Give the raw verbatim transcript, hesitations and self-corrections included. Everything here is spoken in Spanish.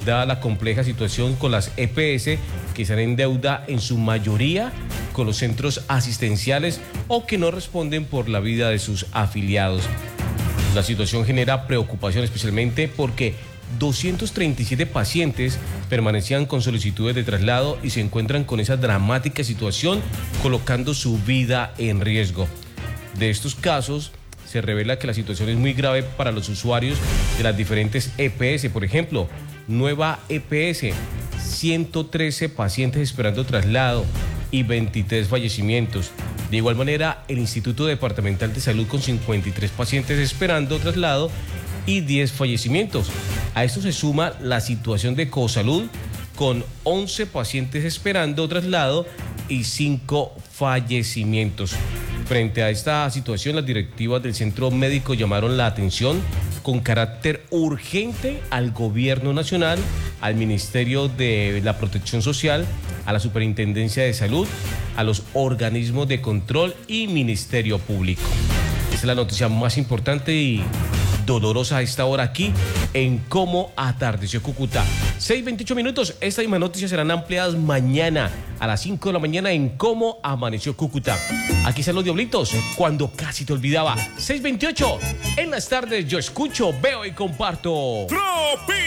dada la compleja situación con las E P S que están en deuda en su mayoría con los centros asistenciales o que no responden por la vida de sus afiliados. La situación genera preocupación especialmente porque doscientos treinta y siete pacientes permanecían con solicitudes de traslado y se encuentran con esa dramática situación colocando su vida en riesgo. De estos casos se revela que la situación es muy grave para los usuarios de las diferentes E P S. Por ejemplo, Nueva E P S, ciento trece pacientes esperando traslado y veintitrés fallecimientos. De igual manera, el Instituto Departamental de Salud con cincuenta y tres pacientes esperando traslado y diez fallecimientos. A esto se suma la situación de Cosalud con once pacientes esperando traslado y cinco fallecimientos. Frente a esta situación, las directivas del centro médico llamaron la atención con carácter urgente al Gobierno Nacional, al Ministerio de la Protección Social, a la Superintendencia de Salud, a los organismos de control y Ministerio Público. Esta es la noticia más importante y dolorosa a esta hora aquí en Cómo Atardeció Cúcuta. seis veintiocho minutos. Estas mismas noticias serán ampliadas mañana a las cinco de la mañana en Cómo Amaneció Cúcuta. Aquí están los Diablitos, cuando casi te olvidaba. seis veintiocho. En las tardes yo escucho, veo y comparto.